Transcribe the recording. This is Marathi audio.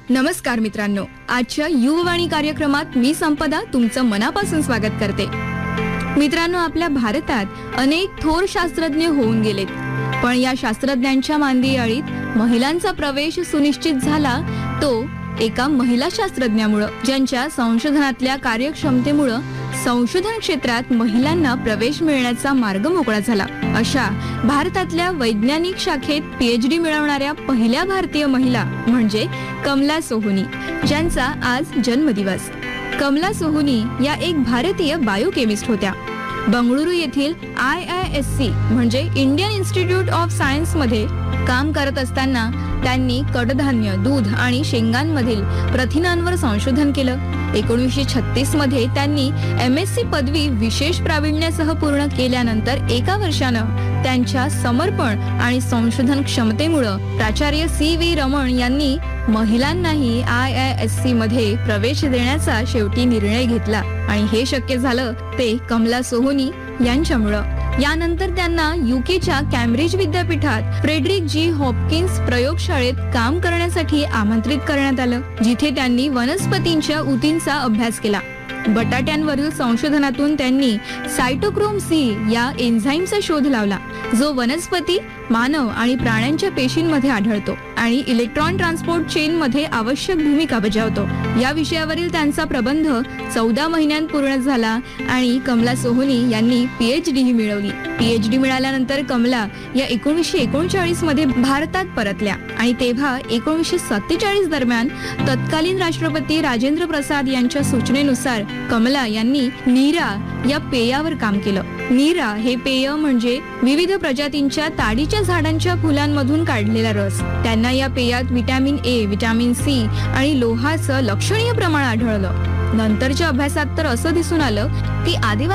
नमस्कार मित्रांनो, आजच्या युववाणी कार्यक्रमात मी संपदा तुमचं मनापासून स्वागत करते. मित्रांनो, आपल्या भारतात अनेक थोर शास्त्रज्ञ होऊन गेलेत, पण या शास्त्रज्ञांच्या मांदियाळीत महिलांचा प्रवेश सुनिश्चित झाला तो एका महिला शास्त्रज्ञामुळे, ज्यांच्या संशोधनातल्या कार्यक्षमतेमुळे संशोधन क्षेत्रात महिलांना प्रवेश मिळण्याचा मार्ग मोकळा झाला. अशा भारतातल्या वैज्ञानिक शाखेत PhD मिळवणाऱ्या पहिल्या भारतीय महिला म्हणजे कमला सोहोनी, ज्यांचा आज जन्मदिवस. कमला सोहोनी या एक भारतीय बायोकेमिस्ट होत्या. बंगळुरू येथील IISc म्हणजे इंडियन इन्स्टिट्यूट ऑफ सायन्स मध्ये काम करत असताना त्यांनी कडधान्य, दूध आणि शेंगांमधील प्रथिनांवर संशोधन केलं. 1936 मध्ये त्यांनी MSc पदवी विशेष प्रावीण्यासह पूर्ण केल्यानंतर एका वर्षानं त्यांच्या समर्पण आणि संशोधन क्षमतेमुळे प्राचार्य CV रमण यांनी महिलांनाही IISc मध्ये प्रवेश देण्याचा शेवटी निर्णय घेतला आणि हे शक्य झालं ते कमला सोहोनी यांच्यामुळं. यानंतर त्यांना UKच्या कॅम्ब्रिज विद्यापीठात फ्रेडरिक G. हॉपकिन्स प्रयोगशाळेत काम करण्यासाठी आमंत्रित करण्यात आलं, जिथे त्यांनी वनस्पतींच्या ऊतींचा अभ्यास केला. बटाट्यांवरील संशोधनातून त्यांनी सायटोक्रोम C या एन्झाईमचा शोध लावला, जो वनस्पती, मानव आणि प्राण्यांच्या पेशींमध्ये आढळतो आणि इलेक्ट्रॉन ट्रान्सपोर्ट चेन मध्ये आवश्यक भूमिका बजावतो. या विषयावरील त्यांचा प्रबंध 14 महिन्यांत पूर्ण झाला आणि कमला सोहोनी यांनी PhD ही मिळवली. PhD मिळाल्यानंतर कमला या 1939 मध्ये भारतात परतल्या आणि तेव्हा 1947 दरम्यान तत्कालीन राष्ट्रपती राजेंद्र प्रसाद यांच्या सूचनेनुसार कमला यांनी नीरा या पेयावर काम केलं. नीरा हे पेय म्हणजे विविध प्रजातींच्या ताडीच्या झाडांच्या फुलांमधून काढलेला रस. त्यांना या पेयात व्हिटॅमिन A, व्हिटॅमिन C आणि लोहाचं लक्षणीय प्रमाण आढळलं. नंतरच्या अभ्यासात तर असं दिसून आलं की आदिवासी